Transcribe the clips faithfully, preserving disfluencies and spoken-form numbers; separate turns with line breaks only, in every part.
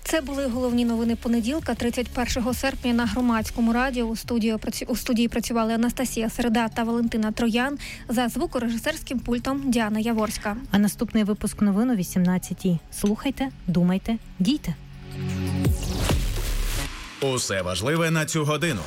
Це були головні новини понеділка, тридцять першого серпня на Громадському радіо. У студії, у студії працювали Анастасія Середа та Валентина Троян. За звукорежисерським пультом Діана Яворська.
А наступний випуск новин о вісімнадцятій. Слухайте, думайте, дійте.
Усе важливе на цю годину.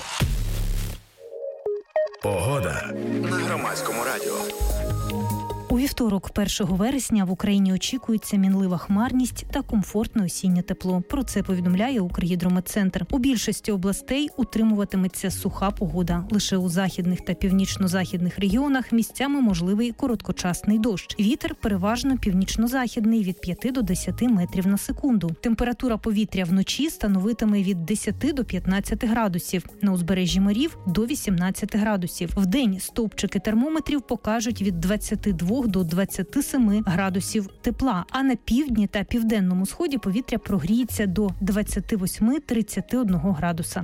Погода на Громадському радіо.
У вівторок, першого вересня, в Україні очікується мінлива хмарність та комфортне осіннє тепло. Про це повідомляє Укргідрометцентр. У більшості областей утримуватиметься суха погода. Лише у західних та північно-західних регіонах місцями можливий короткочасний дощ. Вітер переважно північно-західний від п'яти до десяти метрів на секунду. Температура повітря вночі становитиме від десяти до п'ятнадцяти градусів. На узбережжі морів – до вісімнадцяти градусів. Вдень стовпчики термометрів покажуть від двадцяти двох до двадцяти семи градусів тепла, а на півдні та південному сході повітря прогріється до двадцяти восьми - тридцяти одного градуса.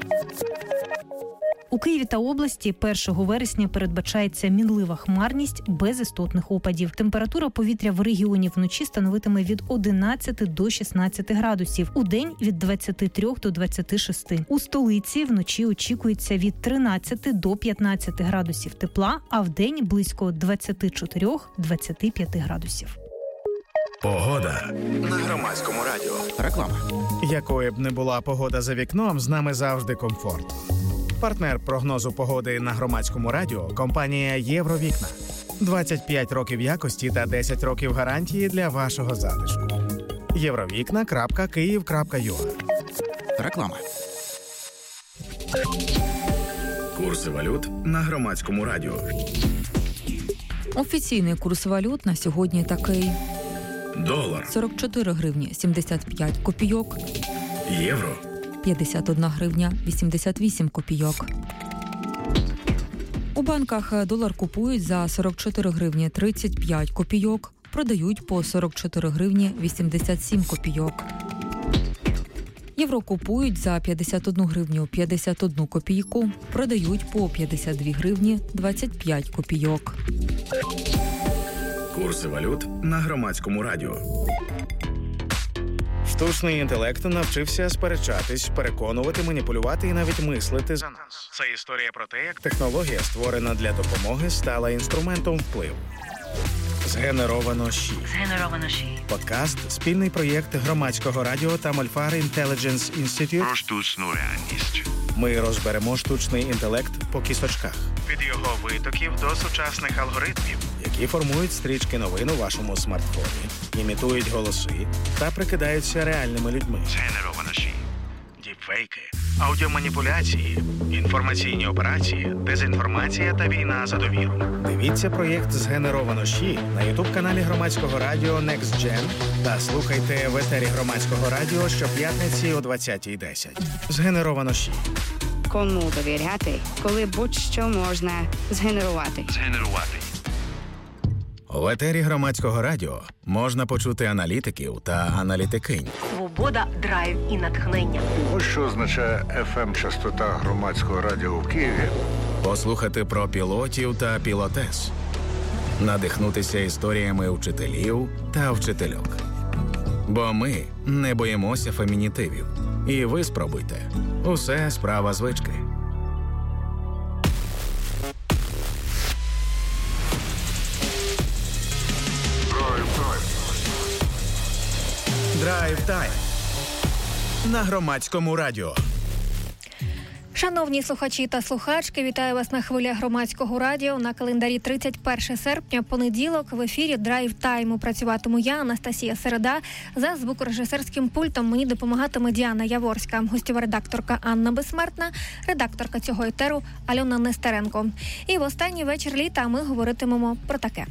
У Києві та області першого вересня передбачається мінлива хмарність без істотних опадів. Температура повітря в регіоні вночі становитиме від одинадцяти до шістнадцяти градусів. Удень – від двадцяти трьох до двадцяти шести. У столиці вночі очікується від тринадцяти до п'ятнадцяти градусів тепла, а вдень – близько двадцяти чотирьох - двадцяти п'яти градусів.
Погода на Громадському радіо.
Реклама.
Якою б не була погода за вікном, з нами завжди комфорт. Партнер прогнозу погоди на Громадському радіо – компанія «Євровікна». двадцять п'ять років якості та десять років гарантії для вашого затишку. євровікна крапка київ крапка ю а.
Реклама.
Курси валют на Громадському радіо.
Офіційний курс валют на сьогодні такий.
Долар.
сорок чотири гривні сімдесят п'ять копійок.
Євро.
п'ятдесят одна гривня вісімдесят вісім копійок. У банках долар купують за сорок чотири гривні тридцять п'ять копійок, продають по сорок чотири гривні вісімдесят сім копійок. Євро купують за п'ятдесят одну гривню п'ятдесят одну копійку, продають по п'ятдесят дві гривні двадцять п'ять копійок.
Курси валют на Громадському радіо.
Штучний інтелект навчився сперечатись, переконувати, маніпулювати і навіть мислити за нас. Це історія про те, як технологія, створена для допомоги, стала інструментом впливу. Згенеровано ЩІ.
Згенеровано ЩІ.
Подкаст – спільний проєкт Громадського радіо та Мольфар Intelligence Institute.
Про штучну реальність.
Ми розберемо штучний інтелект по кісточках. Від його витоків до сучасних алгоритмів, які формують стрічки новин у вашому смартфоні, імітують голоси та прикидаються реальними людьми.
Згенеровано ЩІ.
Діпфейки, аудіоманіпуляції, інформаційні операції, дезінформація та війна за довіру. Дивіться проєкт «Згенеровано ЩІ» на ютуб-каналі Громадського радіо Next Gen та слухайте в етері Громадського радіо щоп'ятниці о двадцятій десять. Згенеровано ЩІ.
Кому довіряти, коли будь-що можна згенерувати.
Згенерувати.
В етері Громадського радіо можна почути аналітиків та аналітикинь.
Свобода, драйв і натхнення.
Ось що означає еф ем-частота Громадського радіо в Києві.
Послухати про пілотів та пілотес. Надихнутися історіями вчителів та вчительок. Бо ми не боїмося фемінітивів. І ви спробуйте. Усе справа звички. Драйв тайм на Громадському радіо.
Шановні слухачі та слухачки, вітаю вас на хвилях Громадського радіо. На календарі тридцять перше серпня, понеділок, в ефірі Драйв Тайму працюватиму я, Анастасія Середа. За звукорежисерським пультом мені допомагатиме Діана Яворська, гостєва редакторка Анна Безсмертна, редакторка цього етеру Альона Нестеренко. І в останній вечір літа ми говоритимемо про таке.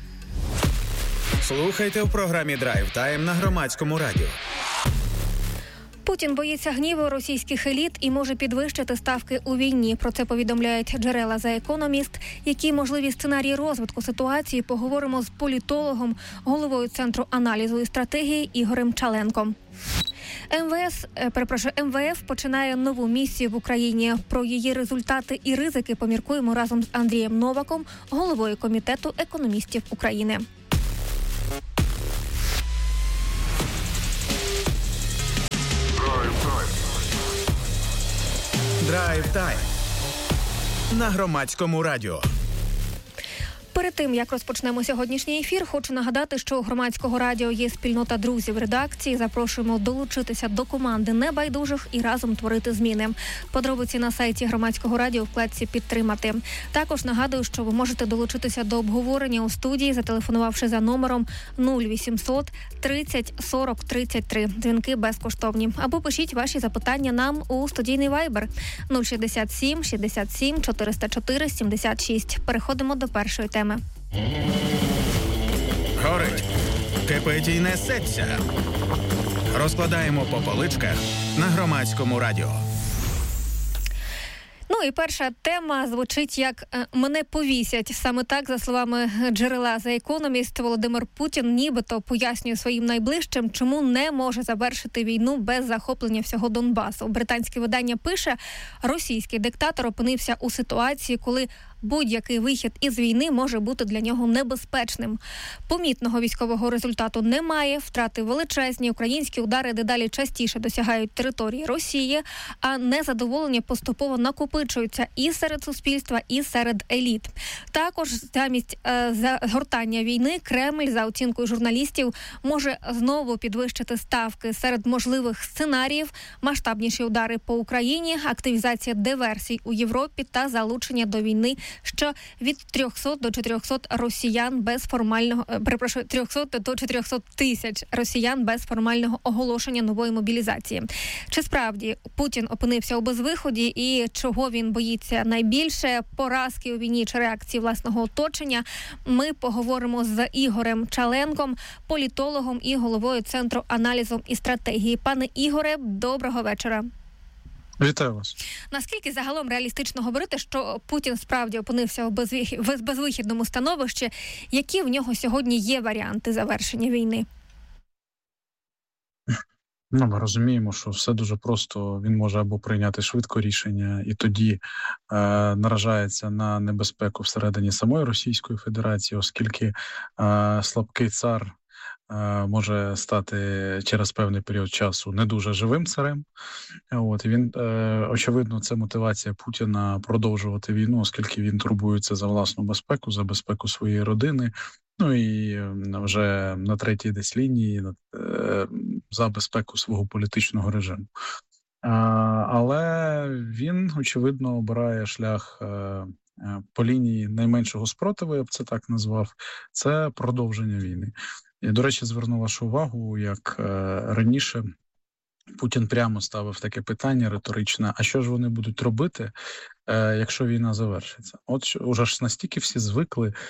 Слухайте в програмі Драйв Тайм на Громадському радіо.
Путін боїться гніву російських еліт і може підвищити ставки у війні. Про це повідомляють джерела The Economist. Які можливі сценарії розвитку ситуації, поговоримо з політологом, головою Центру аналізу і стратегії Ігорем Чаленком. МВС, перепрошую, ем ве еф починає нову місію в Україні. Про її результати і ризики поміркуємо разом з Андрієм Новаком, головою Комітету економістів України.
Драйв Тайм на Громадському радіо.
Перед тим, як розпочнемо сьогоднішній ефір, хочу нагадати, що у Громадського радіо є спільнота друзів редакції. Запрошуємо долучитися до команди небайдужих і разом творити зміни. Подробиці на сайті Громадського радіо в вкладці «Підтримати». Також нагадую, що ви можете долучитися до обговорення у студії, зателефонувавши за номером нуль вісімсот тридцять сорок тридцять три. Дзвінки безкоштовні. Або пишіть ваші запитання нам у студійний вайбер нуль шістдесят сім шістдесят сім чотириста чотири сімдесят шість. Переходимо до першої теми.
Горить, кипить і несеться. Розкладаємо по поличках на Громадському радіо.
Ну і перша тема звучить як «Мене повісять». Саме так, за словами джерела The Economist, Володимир Путін нібито пояснює своїм найближчим, чому не може завершити війну без захоплення всього Донбасу. Британське видання пише, російський диктатор опинився у ситуації, коли будь-який вихід із війни може бути для нього небезпечним. Помітного військового результату немає, втрати величезні, українські удари дедалі частіше досягають території Росії, а незадоволення поступово накопичуються і серед суспільства, і серед еліт. Також замість е, згортання війни Кремль, за оцінкою журналістів, може знову підвищити ставки. Серед можливих сценаріїв – масштабніші удари по Україні, активізація диверсій у Європі та залучення до війни що від трьохсот до чотирьохсот росіян без формального, перепрошую, трьохсот до чотирьохсот тисяч росіян без формального оголошення нової мобілізації. Чи справді Путін опинився у безвиході і чого він боїться найбільше? Поразки у війні чи реакції власного оточення? Ми поговоримо з Ігорем Чаленком, політологом і головою Центру аналізу і стратегії. Пане Ігоре, доброго вечора.
Вітаю вас.
Наскільки загалом реалістично говорити, що Путін справді опинився у безвихідному становищі? Які в нього сьогодні є варіанти завершення війни?
Ну, ми розуміємо, що все дуже просто. Він може або прийняти швидко рішення і тоді е, наражається на небезпеку всередині самої Російської Федерації, оскільки е, слабкий цар може стати через певний період часу не дуже живим царем. От, і він, очевидно, це мотивація Путіна продовжувати війну, оскільки він турбується за власну безпеку, за безпеку своєї родини, ну і вже на третій десь лінії за безпеку свого політичного режиму. Але він, очевидно, обирає шлях по лінії найменшого спротиву, я б це так назвав, це продовження війни. І, до речі, зверну вашу увагу, як е, раніше Путін прямо ставив таке питання риторичне, а що ж вони будуть робити, е, якщо війна завершиться? От уже ж настільки всі звикли е,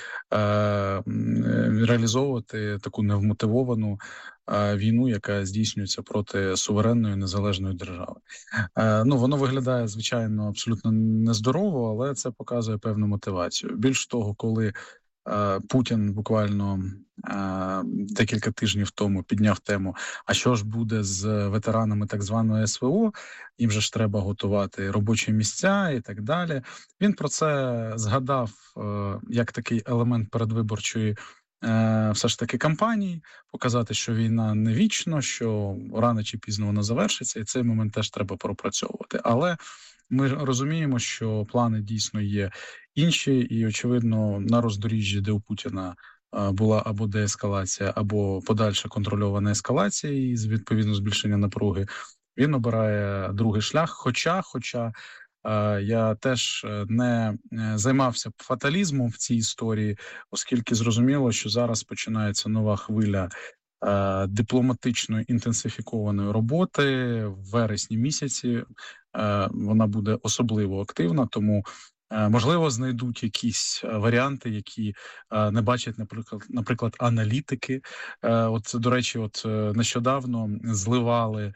реалізовувати таку невмотивовану е, війну, яка здійснюється проти суверенної незалежної держави. Е, ну, воно виглядає, звичайно, абсолютно нездорово, але це показує певну мотивацію. Більш того, коли Путін буквально а, декілька тижнів тому підняв тему, а що ж буде з ветеранами так званої ес ве о, їм же ж треба готувати робочі місця і так далі. Він про це згадав а, як такий елемент передвиборчої а, все ж таки кампанії, показати, що війна не вічна, що рано чи пізно вона завершиться, і цей момент теж треба пропрацьовувати. Але ми розуміємо, що плани дійсно є інші, і, очевидно, на роздоріжжі, де у Путіна була або деескалація, або подальша контрольована ескалація і, відповідно, збільшення напруги, він обирає другий шлях. Хоча, хоча я теж не займався фаталізмом в цій історії, оскільки зрозуміло, що зараз починається нова хвиля дипломатично інтенсифікованої роботи в вересні місяці. Вона буде особливо активна, тому можливо знайдуть якісь варіанти, які не бачать, наприклад, наприклад, аналітики. От, до речі, от нещодавно зливали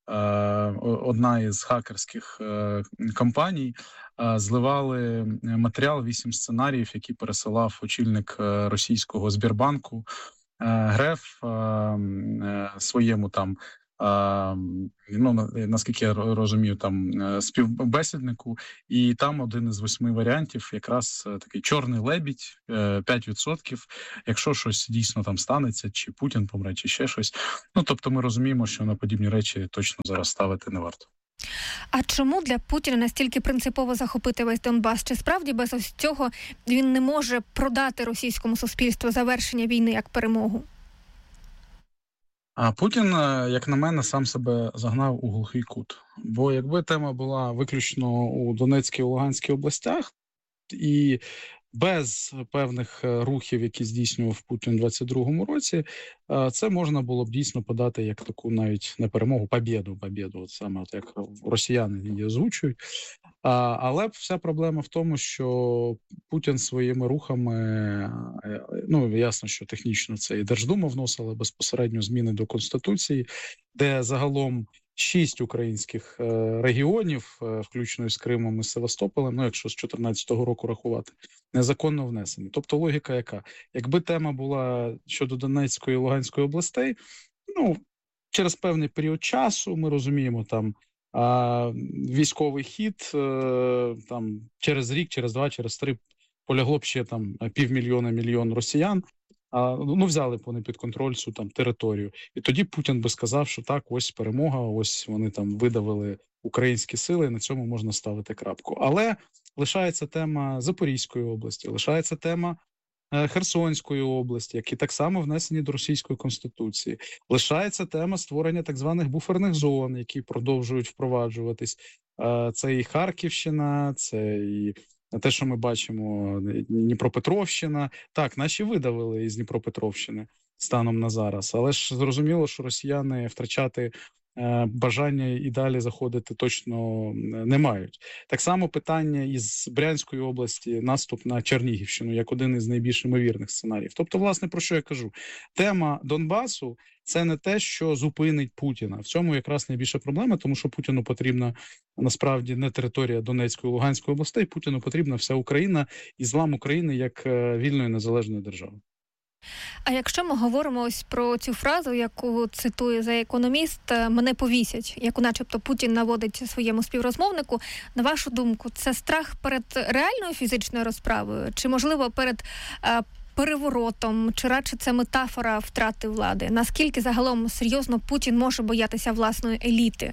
одна із хакерських компаній, зливали матеріал, вісім сценаріїв, які пересилав очільник російського Сбербанку Греф своєму там, ну, наскільки я розумію, там співбесіднику, і там один із восьми варіантів якраз такий чорний лебідь, п'ять відсотків, якщо щось дійсно там станеться, чи Путін помре, чи ще щось. Ну, тобто ми розуміємо, що на подібні речі точно зараз ставити не варто.
А чому для Путіна настільки принципово захопити весь Донбас? Чи справді без ось цього він не може продати російському суспільству завершення війни як перемогу?
А Путін, як на мене, сам себе загнав у глухий кут. Бо якби тема була виключно у Донецькій і Луганській областях, і без певних рухів, які здійснював Путін у двадцять другому році, це можна було б дійсно подати як таку навіть не перемогу, побєду, побєду, от саме от як росіяни її озвучують. А, але вся проблема в тому, що Путін своїми рухами, ну ясно, що технічно це і Держдума вносила безпосередньо зміни до Конституції, де загалом шість українських е, регіонів, е, включно з Кримом і Севастополем, ну якщо з чотирнадцятого року рахувати, незаконно внесені. Тобто логіка яка? Якби тема була щодо Донецької і Луганської областей, ну через певний період часу, ми розуміємо, там а, військовий хід, е, там через рік, через два, через три полягло б ще там півмільйона, мільйон росіян. А, ну, взяли б вони під контроль цю там територію. І тоді Путін би сказав, що так, ось перемога, ось вони там видавили українські сили, і на цьому можна ставити крапку. Але лишається тема Запорізької області, лишається тема е, Херсонської області, які так само внесені до Російської Конституції. Лишається тема створення так званих буферних зон, які продовжують впроваджуватись. Е, це і Харківщина, це і те, що ми бачимо, Дніпропетровщина. Так, наші видавили із Дніпропетровщини станом на зараз. Але ж зрозуміло, що росіяни втрачати е, бажання і далі заходити точно не мають. Так само питання із Брянської області, наступ на Чернігівщину, як один із найбільш ймовірних сценаріїв. Тобто, власне, про що я кажу? Тема Донбасу – це не те, що зупинить Путіна. В цьому якраз найбільша проблема, тому що Путіну потрібна насправді не територія Донецької і Луганської областей, Путіну потрібна вся Україна і злам України як вільної незалежної держави.
А якщо ми говоримо ось про цю фразу, яку цитує за економіст, мене повісять, яку начебто Путін наводить своєму співрозмовнику, на вашу думку, це страх перед реальною фізичною розправою? Чи, можливо, перед а, переворотом? Чи радше це метафора втрати влади? Наскільки загалом серйозно Путін може боятися власної еліти?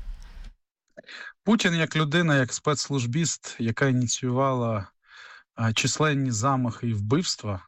Путін як людина, як спецслужбіст, яка ініціювала а, численні замахи і вбивства,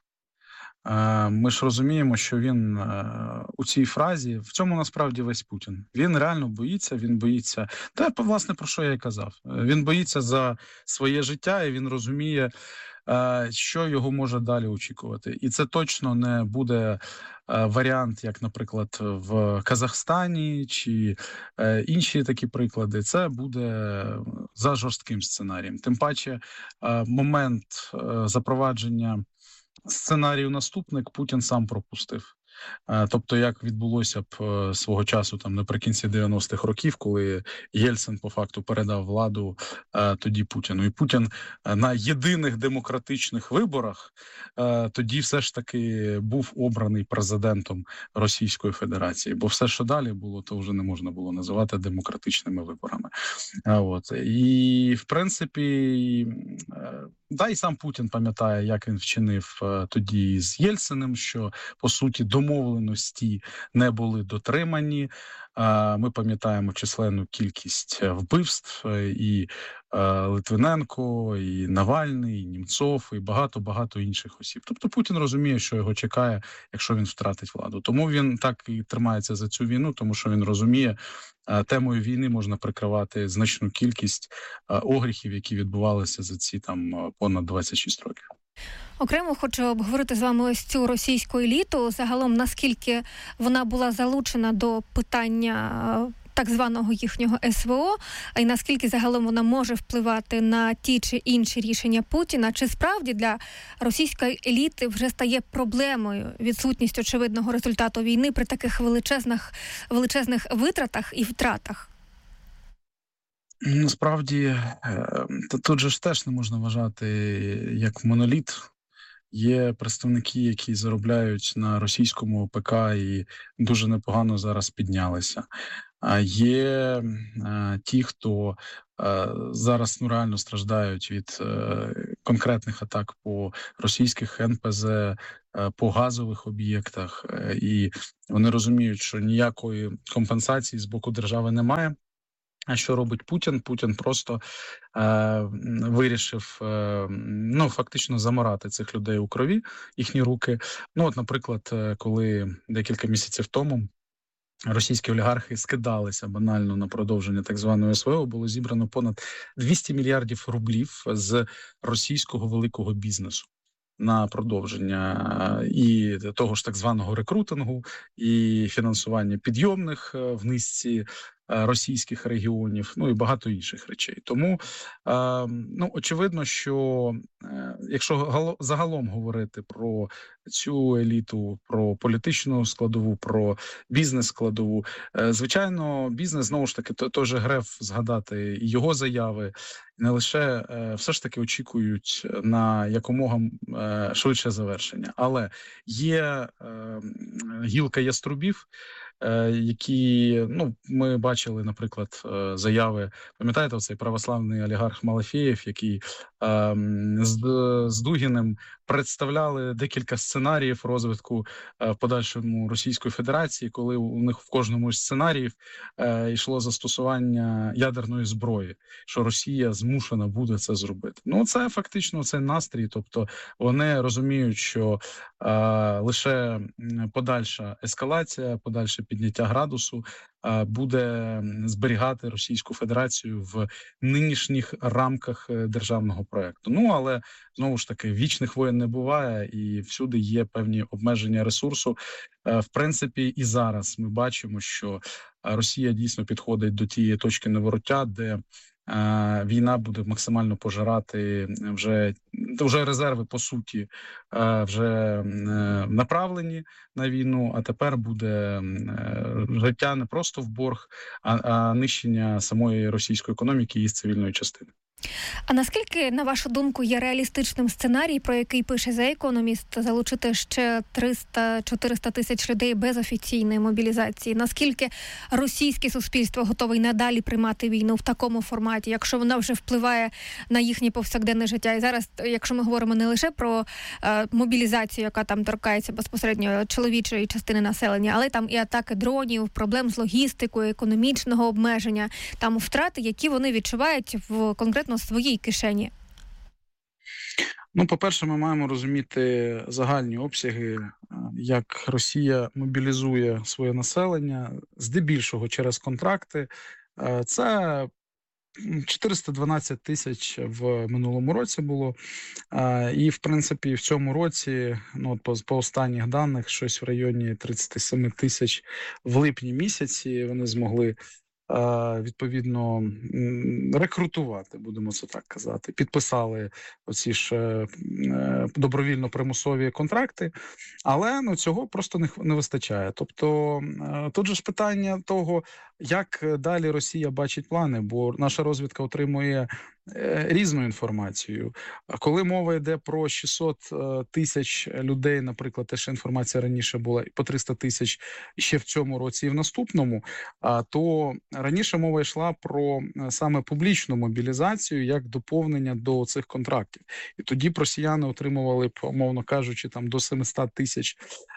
ми ж розуміємо, що він у цій фразі, в цьому насправді весь Путін. Він реально боїться, він боїться, та власне про що я й казав. Він боїться за своє життя і він розуміє, що його може далі очікувати. І це точно не буде варіант, як, наприклад, в Казахстані чи інші такі приклади. Це буде за жорстким сценарієм. Тим паче момент запровадження сценарію наступник Путін сам пропустив. Тобто, як відбулося б свого часу там наприкінці дев'яностих років, коли Єльцин по факту передав владу тоді Путіну. І Путін на єдиних демократичних виборах тоді все ж таки був обраний президентом Російської Федерації. Бо все, що далі було, то вже не можна було називати демократичними виборами. От. І, в принципі, да, і сам Путін пам'ятає, як він вчинив тоді з Єльциним, що, по суті, домовленості не були дотримані. Ми пам'ятаємо численну кількість вбивств і Литвиненко, і Навальний, і Німцов, і багато-багато інших осіб. Тобто Путін розуміє, що його чекає, якщо він втратить владу. Тому він так і тримається за цю війну, тому що він розуміє, темою війни можна прикривати значну кількість огріхів, які відбувалися за ці там понад двадцять шість років.
Окремо хочу обговорити з вами ось цю російську еліту. Загалом, наскільки вона була залучена до питання так званого їхнього ес ве о, і наскільки загалом вона може впливати на ті чи інші рішення Путіна. Чи справді для російської еліти вже стає проблемою відсутність очевидного результату війни при таких величезних, величезних витратах і втратах?
Насправді, тут же ж теж не можна вважати як моноліт. Є представники, які заробляють на російському ПК і дуже непогано зараз піднялися. А є а, ті, хто а, зараз ну, реально страждають від а, конкретних атак по російських ен пе зе, а, по газових об'єктах. А, і вони розуміють, що ніякої компенсації з боку держави немає. А що робить Путін? Путін просто е, вирішив е, ну, фактично заморати цих людей у крові, їхні руки. Ну, от, наприклад, коли декілька місяців тому російські олігархи скидалися банально на продовження так званої СВО, було зібрано понад двісті мільярдів рублів з російського великого бізнесу на продовження і того ж так званого рекрутингу, і фінансування підйомних в низці російських регіонів, ну і багато інших речей. Тому, ну, очевидно, що якщо загалом говорити про цю еліту, про політичну складову, про бізнес-складову, звичайно, бізнес, знову ж таки, той же Греф, згадати його заяви, не лише все ж таки очікують на якомога швидше завершення. Але є гілка яструбів, які, ну, ми бачили, наприклад, заяви, пам'ятаєте, цей православний олігарх Малафєєв, який е, з, з Дугіним представляли декілька сценаріїв розвитку е, в подальшому Російської Федерації, коли у них в кожному з сценаріїв е, йшло застосування ядерної зброї, що Росія змушена буде це зробити. Ну, це фактично цей настрій, тобто вони розуміють, що е, лише подальша ескалація, подальше підняття градусу е, буде зберігати Російську Федерацію в нинішніх рамках державного проекту. Ну, але, знову ж таки, вічних воєн не буває, і всюди є певні обмеження ресурсу. Е, в принципі, і зараз ми бачимо, що Росія дійсно підходить до тієї точки невороття, де війна буде максимально пожирати вже, вже резерви, по суті, вже направлені на війну, а тепер буде життя не просто в борг, а, а нищення самої російської економіки і її цивільної частини.
А наскільки, на вашу думку, є реалістичним сценарій, про який пише The Economist, залучити ще триста-чотириста тисяч людей без офіційної мобілізації? Наскільки російське суспільство готове й надалі приймати війну в такому форматі, якщо вона вже впливає на їхнє повсякденне життя? І зараз, якщо ми говоримо не лише про е, мобілізацію, яка там торкається безпосередньо чоловічої частини населення, але там і атаки дронів, проблем з логістикою, економічного обмеження, там втрати, які вони відчувають в конкретно своїй кишені?
Ну, по-перше, ми маємо розуміти загальні обсяги, як Росія мобілізує своє населення, здебільшого через контракти. Це чотириста дванадцять тисяч в минулому році було. І, в принципі, в цьому році, ну, по, по останніх даних, щось в районі тридцять сім тисяч в липні місяці вони змогли відповідно рекрутувати, будемо це так казати. Підписали оці ж добровільно-примусові контракти, але, ну, цього просто не, не вистачає. Тобто тут же ж питання того, як далі Росія бачить плани, бо наша розвідка отримує різну інформацію. Коли мова йде про шістсот тисяч людей, наприклад, те, що інформація раніше була, по триста тисяч ще в цьому році і в наступному, то раніше мова йшла про саме публічну мобілізацію як доповнення до цих контрактів. І тоді б росіяни отримували б, умовно кажучи, там до сімсот тисяч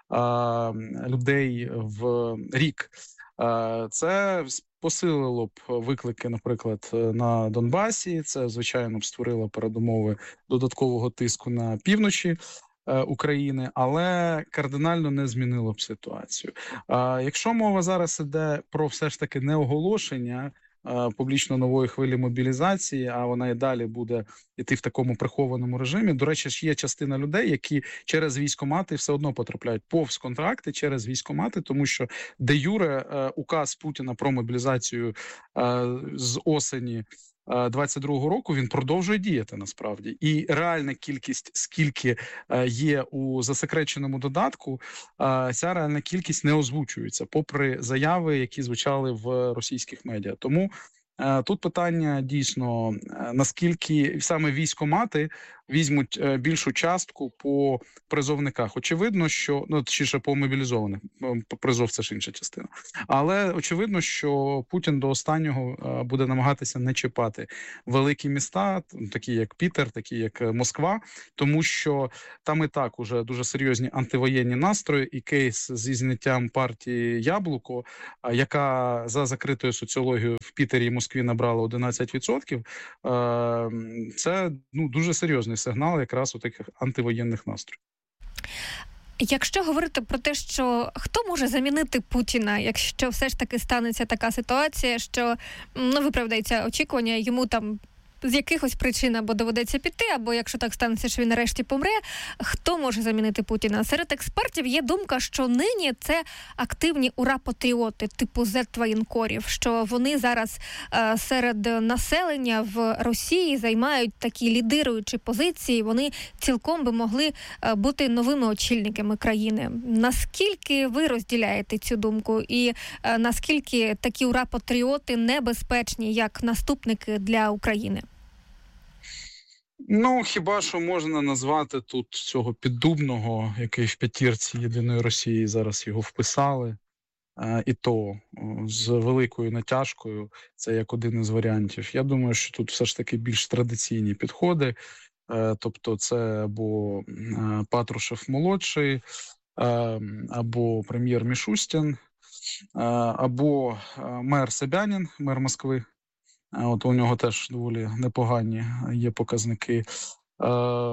людей в рік. Це посилило б виклики, наприклад, на Донбасі. Це, звичайно, б створило передумови додаткового тиску на півночі України, але кардинально не змінило б ситуацію. Якщо мова зараз іде про все ж таки неоголошення публічно нової хвилі мобілізації, а вона і далі буде йти в такому прихованому режимі. До речі, ж є частина людей, які через військкомати все одно потрапляють повз контракти через військкомати, тому що де юре указ Путіна про мобілізацію з осені двадцять другого року він продовжує діяти насправді. І реальна кількість, скільки є у засекреченому додатку, ця реальна кількість не озвучується, попри заяви, які звучали в російських медіа. Тому тут питання дійсно, наскільки саме військкомати візьмуть більшу частку по призовниках. Очевидно, що, ну, точніше, по мобілізованих, призов – це ж інша частина. Але очевидно, що Путін до останнього буде намагатися не чіпати великі міста, такі як Пітер, такі як Москва, тому що там і так уже дуже серйозні антивоєнні настрої, і кейс зі зняттям партії «Яблуко», яка за закритою соціологією в Пітері і Москві набрала одинадцять відсотків, це, ну, дуже серйозний сигнал якраз у таких антивоєнних настроїв.
Якщо говорити про те, що хто може замінити Путіна, якщо все ж таки станеться така ситуація, що, ну, виправдається очікування, йому там з якихось причин або доведеться піти, або якщо так станеться, що він нарешті помре, хто може замінити Путіна? Серед експертів є думка, що нині це активні ура-патріоти типу зет-воєнкорів, що вони зараз е, серед населення в Росії займають такі лідируючі позиції, вони цілком би могли е, бути новими очільниками країни. Наскільки ви розділяєте цю думку і е, наскільки такі ура-патріоти небезпечні як наступники для України?
Ну, хіба що можна назвати тут цього Піддубного, який в п'ятірці Єдиної Росії, зараз його вписали, і то з великою натяжкою, це як один із варіантів. Я думаю, що тут все ж таки більш традиційні підходи, тобто це або Патрушев-молодший, або прем'єр Мішустін, або мер Собянін, мер Москви. От у нього теж доволі непогані є показники. Е,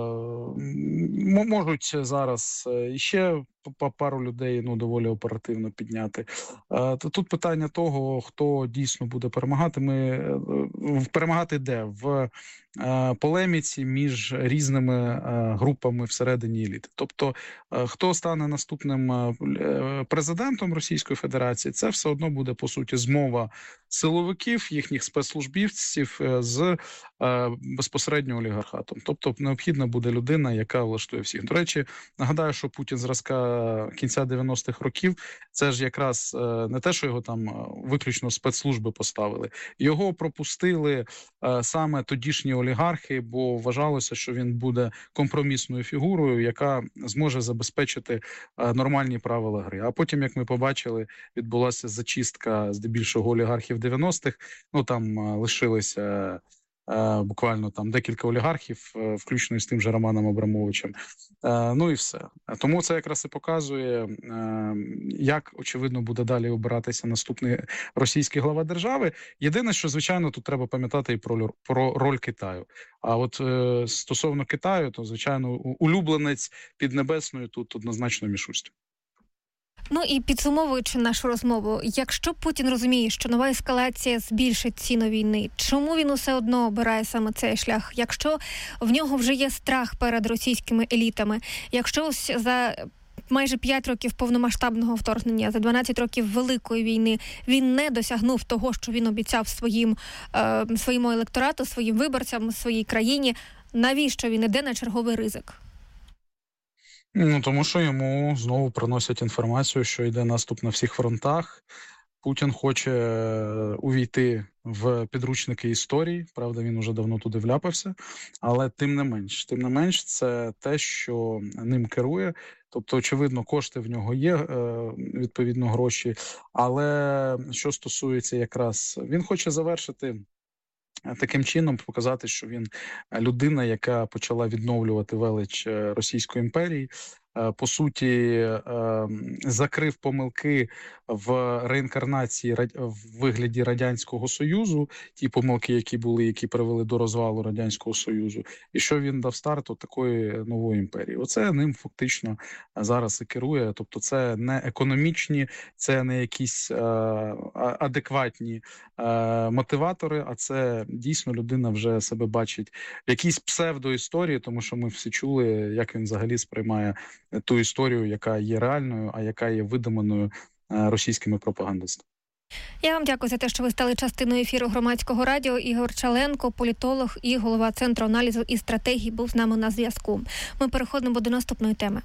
можуть зараз ще пару людей, ну, доволі оперативно підняти. Е, тут питання того, хто дійсно буде перемагати. Ми перемагати де? В е, полеміці між різними е, групами всередині еліти. Тобто, е, хто стане наступним е, президентом Російської Федерації, це все одно буде, по суті, змова силовиків, їхніх спецслужбівців з е, безпосередньо олігархатом. Тобто, необхідна буде людина, яка влаштує всіх. До речі, нагадаю, що Путін зразка кінця дев'яностих років, це ж якраз е, не те, що його там виключно спецслужби поставили. Його пропустили е, саме тодішні олігархи, бо вважалося, що він буде компромісною фігурою, яка зможе забезпечити е, нормальні правила гри. А потім, як ми побачили, відбулася зачистка здебільшого олігархів дев'яностих. Ну, там е, лишилися буквально там декілька олігархів, включно з тим же Романом Абрамовичем. Ну і все. Тому це якраз і показує, як, очевидно, буде далі обиратися наступний російський глава держави. Єдине, що, звичайно, тут треба пам'ятати і про, про роль Китаю. А от стосовно Китаю, то, звичайно, улюбленець Піднебесної тут однозначно Мішустін.
Ну і підсумовуючи нашу розмову, якщо Путін розуміє, що нова ескалація збільшить ціну війни, чому він усе одно обирає саме цей шлях? Якщо в нього вже є страх перед російськими елітами, якщо ось за майже п'ять років повномасштабного вторгнення, за дванадцять років Великої війни він не досягнув того, що він обіцяв своїм, е, своєму електорату, своїм виборцям, своїй країні, навіщо він іде на черговий ризик?
Ну, тому що йому знову приносять інформацію, що йде наступ на всіх фронтах. Путін хоче увійти в підручники історії, правда, він уже давно туди вляпався, але тим не менш, тим не менш, це те, що ним керує. Тобто, очевидно, кошти в нього є, відповідно, гроші, але що стосується якраз, він хоче завершити таким чином, показати, що він людина, яка почала відновлювати велич Російської імперії, по суті, закрив помилки в реінкарнації в вигляді Радянського Союзу, ті помилки, які були, які привели до розвалу Радянського Союзу, і що він дав старт такої нової імперії. Оце ним фактично зараз і керує. Тобто це не економічні, це не якісь адекватні мотиватори, а це дійсно людина вже себе бачить в якійсь псевдоісторії, тому що ми всі чули, як він взагалі сприймає ту історію, яка є реальною, а яка є видуманою російськими пропагандистами.
Я вам дякую за те, що ви стали частиною ефіру Громадського радіо. Ігор Чаленко, політолог і голова Центру аналізу і стратегії, був з нами на зв'язку. Ми переходимо до наступної теми.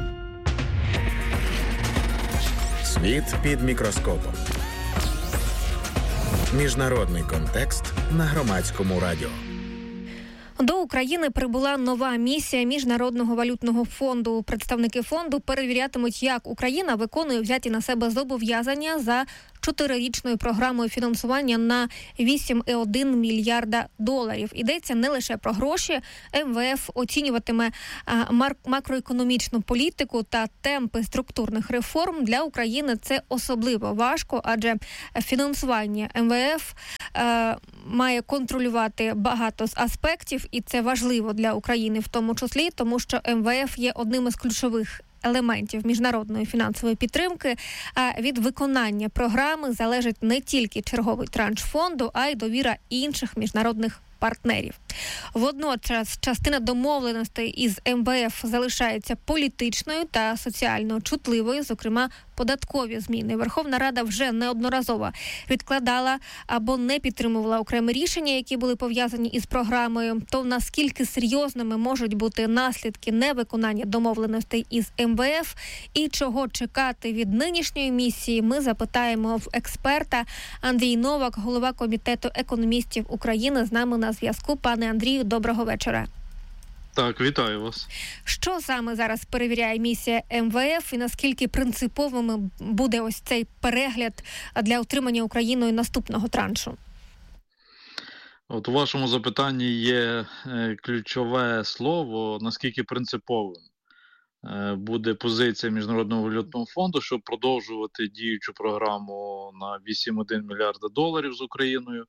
Світ під мікроскопом. Міжнародний контекст на Громадському радіо.
До України прибула нова місія Міжнародного валютного фонду. Представники фонду перевірятимуть, як Україна виконує взяті на себе зобов'язання за чотирирічною програмою фінансування на вісім цілих одна десята мільярда доларів. Йдеться не лише про гроші. ем ве еф оцінюватиме макроекономічну політику та темпи структурних реформ. Для України це особливо важко, адже фінансування ем ве еф е, має контролювати багато з аспектів, і це важливо для України в тому числі, тому що ем ве еф є одним із ключових елементів міжнародної фінансової підтримки, а від виконання програми залежить не тільки черговий транш фонду, а й довіра інших міжнародних партнерів. Водночас частина домовленостей із ем ве еф залишається політичною та соціально чутливою, зокрема податкові зміни. Верховна Рада вже неодноразово відкладала або не підтримувала окремі рішення, які були пов'язані із програмою. То наскільки серйозними можуть бути наслідки невиконання домовленостей із ем ве еф і чого чекати від нинішньої місії, ми запитаємо в експерта. Андрій Новак, голова Комітету економістів України, з нами на зв'язку. Пане Андрію, доброго вечора.
Так, вітаю вас.
Що саме зараз перевіряє місія ем ве еф і наскільки принциповим буде ось цей перегляд для отримання Україною наступного траншу?
От у вашому запитанні є ключове слово, наскільки принциповим буде позиція Міжнародного валютного фонду, щоб продовжувати діючу програму на вісім цілих одна десята мільярда доларів з Україною.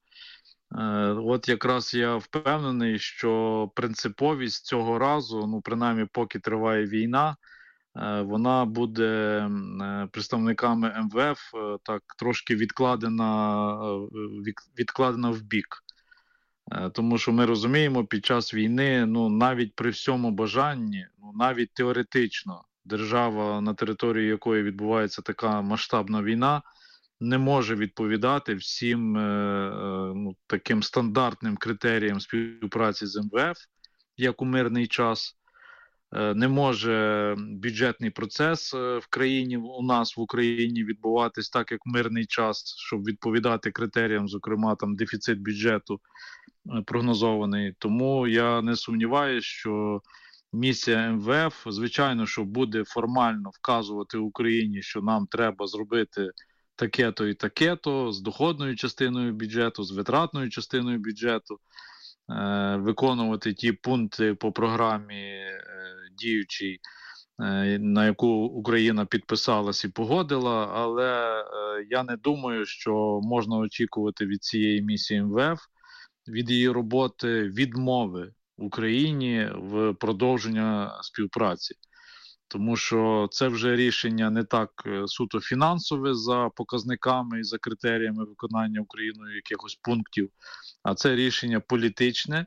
От якраз я впевнений, що принциповість цього разу, ну принаймні поки триває війна, вона буде представниками ем ве еф так трошки відкладена, відкладена в бік. Тому що ми розуміємо, під час війни, ну навіть при всьому бажанні, ну навіть теоретично, держава, на території якої відбувається така масштабна війна, не може відповідати всім е, ну, таким стандартним критеріям співпраці з ем ве еф, як у мирний час. Е, не може бюджетний процес в країні, у нас в Україні відбуватись так, як в мирний час, щоб відповідати критеріям, зокрема там дефіцит бюджету е, прогнозований. Тому я не сумніваюся, що місія ем ве еф, звичайно, що буде формально вказувати Україні, що нам треба зробити таке-то і таке-то, з доходною частиною бюджету, з витратною частиною бюджету, е, виконувати ті пункти по програмі е, діючій, е, на яку Україна підписалась і погодила, але е, я не думаю, що можна очікувати від цієї місії ем ве еф, від її роботи відмови Україні в продовження співпраці. Тому що це вже рішення не так суто фінансове за показниками і за критеріями виконання Україною якихось пунктів, а це рішення політичне,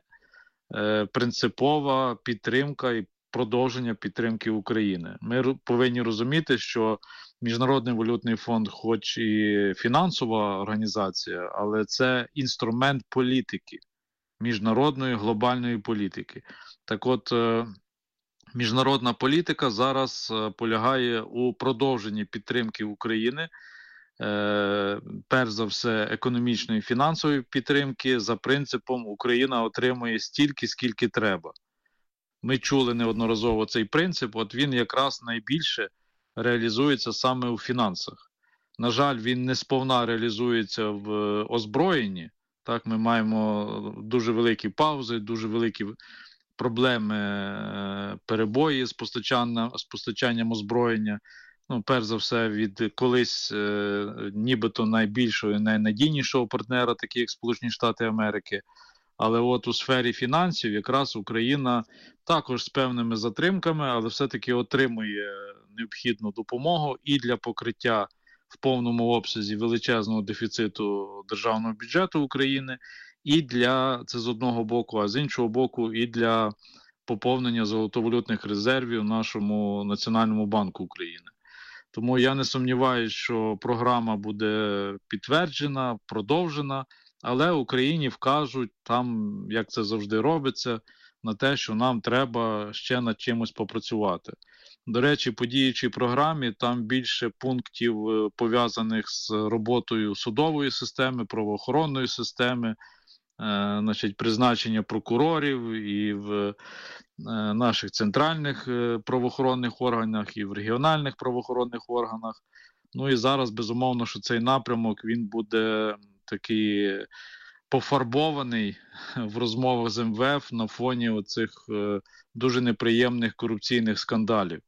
принципова підтримка і продовження підтримки України. Ми повинні розуміти, що Міжнародний валютний фонд хоч і фінансова організація, але це інструмент політики, міжнародної глобальної політики. Так от, міжнародна політика зараз е, полягає у продовженні підтримки України, е, перш за все економічної і фінансової підтримки за принципом Україна отримує стільки, скільки треба. Ми чули неодноразово цей принцип, от він якраз найбільше реалізується саме у фінансах. На жаль, він не сповна реалізується в озброєнні. Так, ми маємо дуже великі паузи, дуже великі проблеми, перебої з постачанням, з постачанням озброєння. Ну, перш за все, від колись е, нібито найбільшого і найнадійнішого партнера, такі як Сполучені Штати Америки. Але от у сфері фінансів якраз Україна також з певними затримками, але все-таки отримує необхідну допомогу і для покриття в повному обсязі величезного дефіциту державного бюджету України, і для, це з одного боку, а з іншого боку, і для поповнення золотовалютних резервів нашому Національному банку України. Тому я не сумніваюся, що програма буде підтверджена, продовжена, але Україні вкажуть там, як це завжди робиться, на те, що нам треба ще над чимось попрацювати. До речі, по діючій програмі там більше пунктів пов'язаних з роботою судової системи, правоохоронної системи, значить, призначення прокурорів і в наших центральних правоохоронних органах, і в регіональних правоохоронних органах. Ну і зараз, безумовно, що цей напрямок, він буде такий пофарбований в розмовах з ем ве еф на фоні оцих дуже неприємних корупційних скандалів,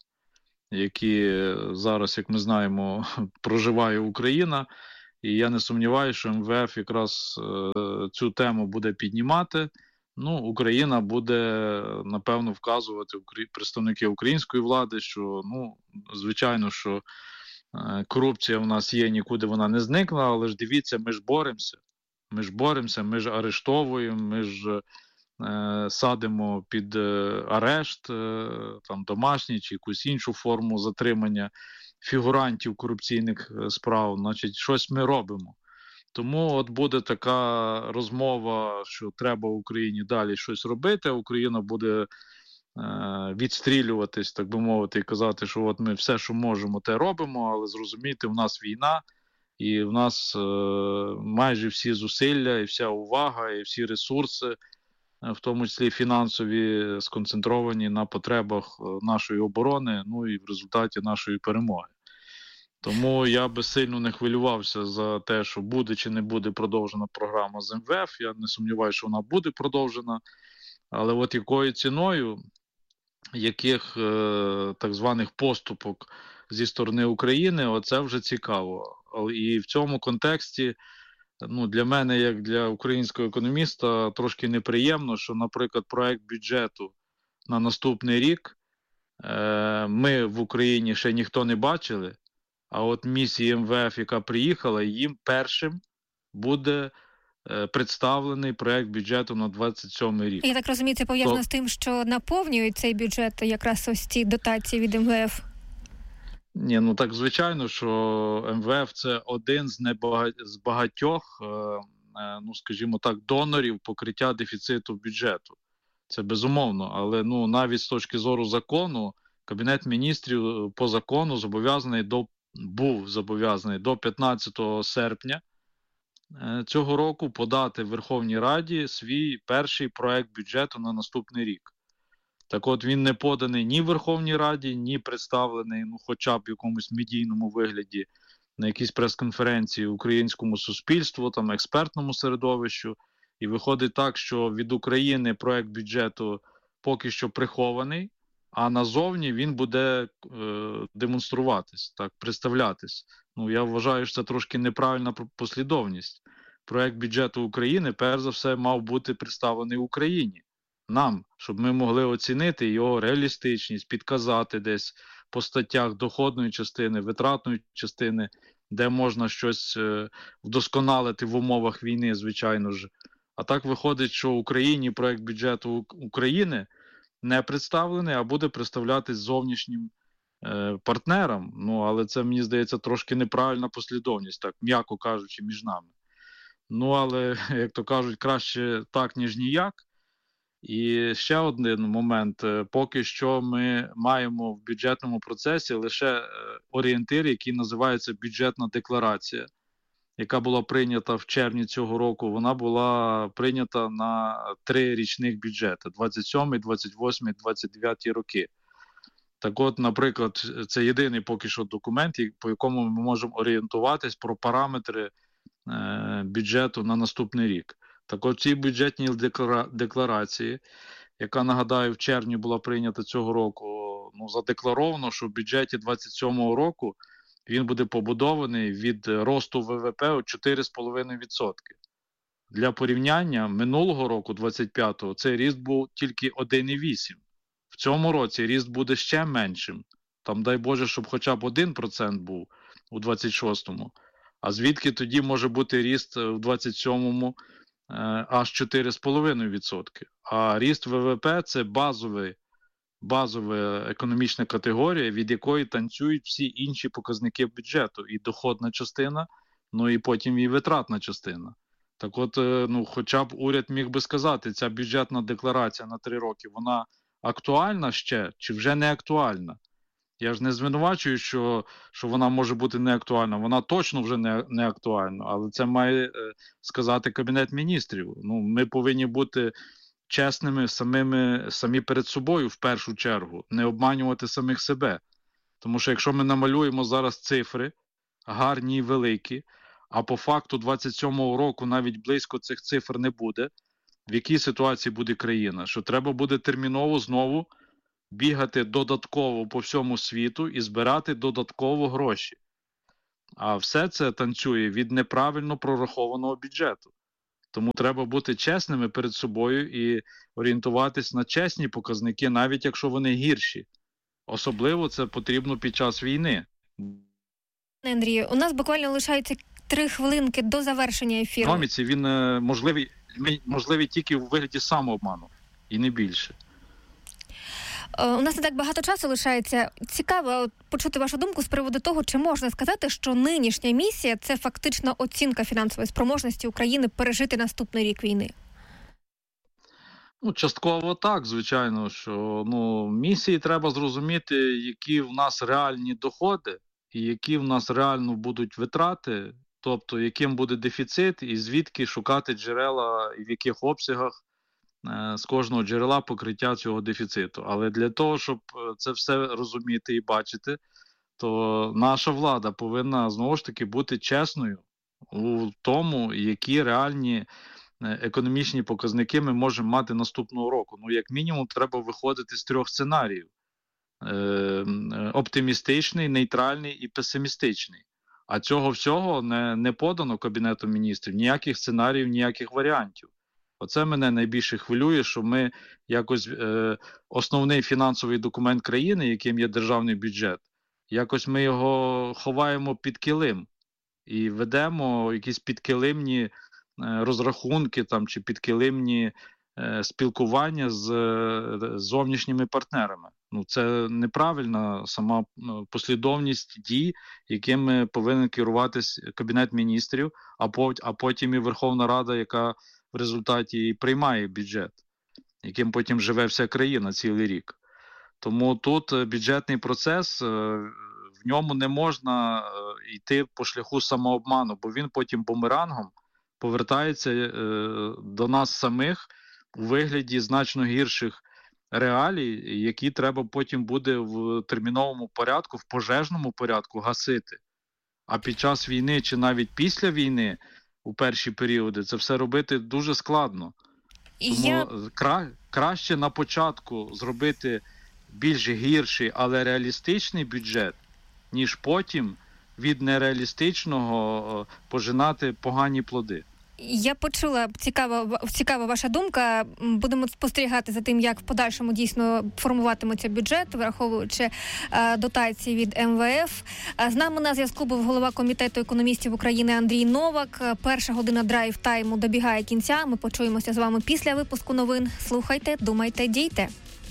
які зараз, як ми знаємо, проживає Україна. І я не сумніваюся, що ем ве еф якраз е, цю тему буде піднімати. Ну, Україна буде, напевно, вказувати представники української влади, що, ну, звичайно, що е, корупція в нас є, нікуди вона не зникла, але ж дивіться, ми ж боремося. Ми ж боремося, ми ж арештовуємо, ми ж е, садимо під е, арешт, е, там, домашній чи якусь іншу форму затримання фігурантів корупційних справ, значить, щось ми робимо. Тому от буде така розмова, що треба в Україні далі щось робити, Україна буде е, відстрілюватись, так би мовити, і казати, що от ми все, що можемо, те робимо, але зрозумійте, в нас війна, і в нас е, майже всі зусилля, і вся увага, і всі ресурси, в тому числі фінансові, сконцентровані на потребах нашої оборони, ну і в результаті нашої перемоги. Тому я би сильно не хвилювався за те, що буде чи не буде продовжена програма з ем ве еф. Я не сумніваюся, що вона буде продовжена. Але от якою ціною, яких е, так званих поступок зі сторони України, оце вже цікаво. І в цьому контексті, ну, для мене, як для українського економіста, трошки неприємно, що, наприклад, проект бюджету на наступний рік е, ми в Україні ще ніхто не бачили, а от місія ем ве еф, яка приїхала, їм першим буде е, представлений проект бюджету на двадцять сьомий рік.
Я так розумію, це пов'язано
То...
з тим, що наповнюють цей бюджет якраз ось ці дотації від ем ве еф?
Ні, ну так звичайно, що ем ве еф – це один з, небага... з багатьох, е, е, ну скажімо так, донорів покриття дефіциту бюджету. Це безумовно, але ну навіть з точки зору закону, Кабінет міністрів по закону зобов'язаний до був зобов'язаний до п'ятнадцятого серпня е, цього року подати Верховній Раді свій перший проект бюджету на наступний рік. Так от він не поданий ні в Верховній Раді, ні представлений, ну, хоча б в якомусь медійному вигляді на якійсь прес-конференції українському суспільству, там, експертному середовищу. І виходить так, що від України проект бюджету поки що прихований, а назовні він буде е, демонструватись, так, представлятись. Ну, я вважаю, що це трошки неправильна послідовність. Проект бюджету України, перш за все, мав бути представлений Україні. Нам, щоб ми могли оцінити його реалістичність, підказати десь по статтях доходної частини, витратної частини, де можна щось е, вдосконалити в умовах війни, звичайно ж. А так виходить, що Україні проект бюджету України не представлений, а буде представлятись зовнішнім е, партнерам. Ну, але це, мені здається, трошки неправильна послідовність, так, м'яко кажучи, між нами. Ну, але, як то кажуть, краще так, ніж ніяк. І ще один момент. Поки що ми маємо в бюджетному процесі лише орієнтир, який називається бюджетна декларація, яка була прийнята в червні цього року. Вона була прийнята на три річних бюджети – двадцять сьомий, двадцять восьмий, двадцять дев'ятий роки. Так от, наприклад, це єдиний поки що документ, по якому ми можемо орієнтуватись про параметри е, бюджету на наступний рік. Так от, в цій бюджетній декларації, яка, нагадаю, в червні була прийнята цього року, ну, задекларовано, що в бюджеті двадцять сьомого року він буде побудований від росту ве ве пе у чотири цілих п'ять десятих відсотка. Для порівняння, минулого року, двадцять п'ятого, цей ріст був тільки один цілих вісім десятих. В цьому році ріст буде ще меншим. Там, дай Боже, щоб хоча б один відсоток був у двадцять шостому. А звідки тоді може бути ріст у двадцять сьомому аж чотири цілих п'ять десятих відсотка? А ріст ве ве пе – це базовий, базова економічна категорія, від якої танцюють всі інші показники бюджету. І доходна частина, ну і потім і витратна частина. Так от, ну, хоча б уряд міг би сказати, ця бюджетна декларація на три роки, вона актуальна ще чи вже не актуальна? Я ж не звинувачую, що, що вона може бути неактуальна. Вона точно вже не, не актуальна, але це має е, сказати Кабінет Міністрів. Ну, ми повинні бути чесними самими, самі перед собою в першу чергу, не обманювати самих себе. Тому що якщо ми намалюємо зараз цифри, гарні і великі, а по факту двадцять сьомого року навіть близько цих цифр не буде, в якій ситуації буде країна? Що треба буде терміново знову бігати додатково по всьому світу і збирати додатково гроші. А все це танцює від неправильно прорахованого бюджету. Тому треба бути чесними перед собою і орієнтуватись на чесні показники, навіть якщо вони гірші. Особливо це потрібно під час війни.
Андрію, у нас буквально лишається три хвилинки до завершення ефіру.
Економіці він можливий, можливий тільки у вигляді самообману, і не більше.
У нас не так багато часу лишається. Цікаво почути вашу думку з приводу того, чи можна сказати, що нинішня місія – це фактично оцінка фінансової спроможності України пережити наступний рік війни?
Ну, частково так, звичайно, що ну, місії треба зрозуміти, які в нас реальні доходи і які в нас реально будуть витрати, тобто яким буде дефіцит і звідки шукати джерела і в яких обсягах з кожного джерела покриття цього дефіциту. Але для того, щоб це все розуміти і бачити, то наша влада повинна, знову ж таки, бути чесною у тому, які реальні економічні показники ми можемо мати наступного року. Ну, як мінімум, треба виходити з трьох сценаріїв. Е, оптимістичний, нейтральний і песимістичний. А цього всього не, не подано Кабінетом Міністрів, ніяких сценаріїв, ніяких варіантів. Оце мене найбільше хвилює, що ми якось е, основний фінансовий документ країни, яким є державний бюджет, якось ми його ховаємо під килим і ведемо якісь підкилимні е, розрахунки там, чи підкилимні е, спілкування з е, зовнішніми партнерами. Ну, це неправильна сама послідовність дій, якими повинен керуватись Кабінет Міністрів, а, по, а потім і Верховна Рада, яка в результаті приймає бюджет, яким потім живе вся країна цілий рік. Тому тут бюджетний процес, в ньому не можна йти по шляху самообману, бо він потім бумерангом повертається до нас самих у вигляді значно гірших реалій, які треба потім буде в терміновому порядку, в пожежному порядку гасити. А під час війни чи навіть після війни у перші періоди це все робити дуже складно. Тому Я... кра... краще на початку зробити більш гірший, але реалістичний бюджет, ніж потім від нереалістичного пожинати погані плоди.
Я почула, цікава, цікава ваша думка. Будемо спостерігати за тим, як в подальшому дійсно формуватиметься бюджет, враховуючи е, дотації від ем ве еф. З нами на зв'язку був голова Комітету економістів України Андрій Новак. Перша година драйв-тайму добігає кінця. Ми почуємося з вами після випуску новин. Слухайте, думайте, дійте.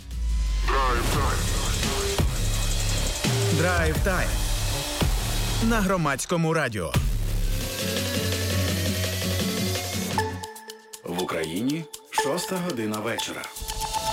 Драйв-тайм на Громадському радіо. В Україні шоста година вечора.